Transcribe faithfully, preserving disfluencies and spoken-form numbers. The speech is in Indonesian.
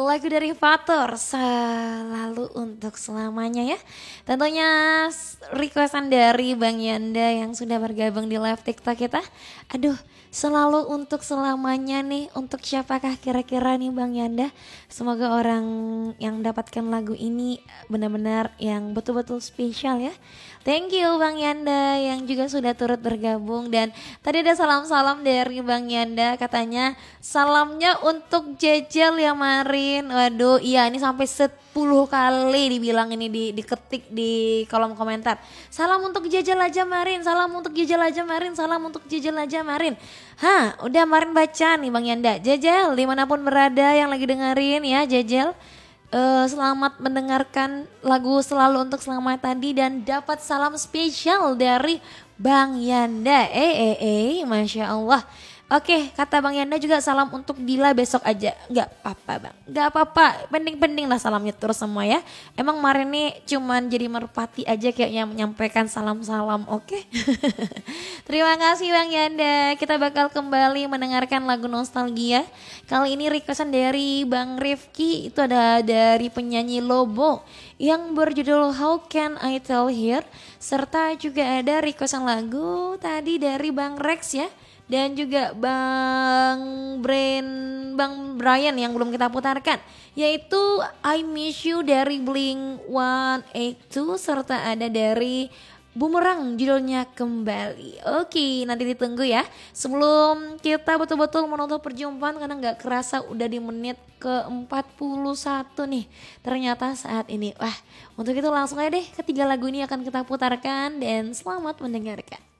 lagu dari Fatur selalu untuk selamanya ya. Tentunya requestan dari Bang Yanda yang sudah bergabung di live TikTok kita. Aduh, selalu untuk selamanya nih, untuk siapakah kira-kira nih Bang Yanda? Semoga orang yang dapatkan lagu ini benar-benar yang betul-betul spesial ya. Thank you Bang Yanda yang juga sudah turut bergabung. Dan tadi ada salam-salam dari Bang Yanda, katanya salamnya untuk Jejel ya Marin. Waduh iya, ini sampai sepuluh kali dibilang ini, di, diketik di kolom komentar. Salam untuk Jejel aja Marin, salam untuk Jejel aja Marin, salam untuk Jejel aja Marin. Hah, udah Marin baca nih Bang Yanda. Jejel dimanapun berada yang lagi dengerin ya Jejel, Uh, selamat mendengarkan lagu Selalu Untuk Selama tadi dan dapat salam spesial dari Bang Yanda. Eh eh eh, Masya Allah. Oke, kata Bang Yanda juga salam untuk Dila besok aja. Gak apa-apa Bang, gak apa-apa. Penting-penting lah salamnya terus semua ya. Emang kemarin nih cuman jadi merpati aja kayaknya menyampaikan salam-salam, oke? Terima kasih Bang Yanda. Kita bakal kembali mendengarkan lagu nostalgia. Kali ini requestan dari Bang Rifki, itu ada dari penyanyi Lobo yang berjudul How Can I Tell Here. Serta juga ada requestan lagu tadi dari Bang Rex ya. Dan juga Bang Brain, Bang Brian yang belum kita putarkan, yaitu I Miss You dari Blink one eighty-two, serta ada dari Bumerang judulnya Kembali. Oke, nanti ditunggu ya. Sebelum kita betul-betul menutup perjumpaan, karena gak kerasa udah di menit ke empat puluh satu nih ternyata saat ini. Wah, untuk itu langsung aja deh, ketiga lagu ini akan kita putarkan dan selamat mendengarkan.